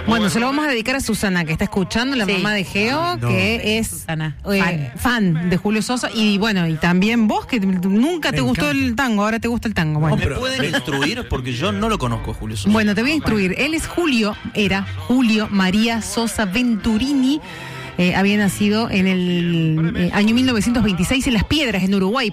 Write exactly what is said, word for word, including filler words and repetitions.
Bueno, se lo vamos a dedicar a Susana, que está escuchando, la Sí. mamá de Geo, No. que es Susana, eh, fan de Julio Sosa. Y bueno, y también vos, que nunca te Me gustó encanta. el tango, ahora te gusta el tango. Bueno. ¿Me pueden instruir? Porque yo no lo conozco, Julio Sosa. Bueno, te voy a instruir. Él es Julio, era Julio María Sosa Venturini. Eh, había nacido en el eh, año mil novecientos veintiséis en Las Piedras, en Uruguay.